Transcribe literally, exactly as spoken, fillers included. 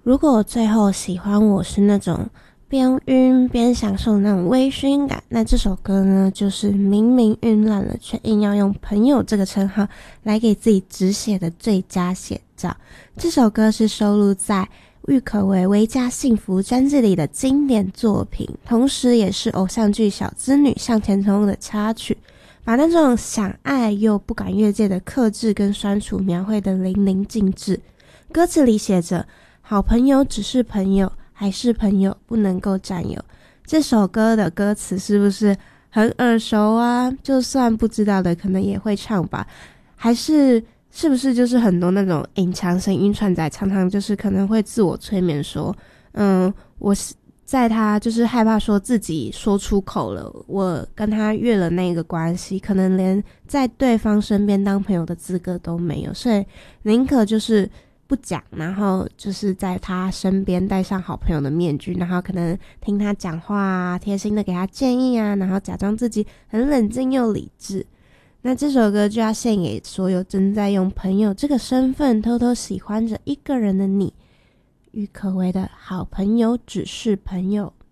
如果最后喜欢我是那种边晕边享受那种微醺感，那这首歌呢，就是明明晕烂了，却硬要用朋友这个称号来给自己止血的最佳写照。这首歌是收录在郁可唯《维家幸福》专辑里的经典作品，同时也是偶像剧《小资女向前冲》的插曲，把那种想爱又不敢越界的克制跟酸楚描绘得淋漓尽致。歌词里写着，好朋友只是朋友，还是朋友不能够占有。这首歌的歌词是不是很耳熟啊？就算不知道的可能也会唱吧。还是是不是就是很多那种隐藏型晕船仔常常就是可能会自我催眠说，嗯，我在他就是害怕说自己说出口了，我跟他越了那个关系，可能连在对方身边当朋友的资格都没有，所以宁可就是不讲，然后就是在他身边戴上好朋友的面具，然后可能听他讲话啊，贴心的给他建议啊，然后假装自己很冷静又理智。那这首歌就要献给所有正在用朋友这个身份偷偷喜欢着一个人的你。郁可唯的好朋友只是朋友。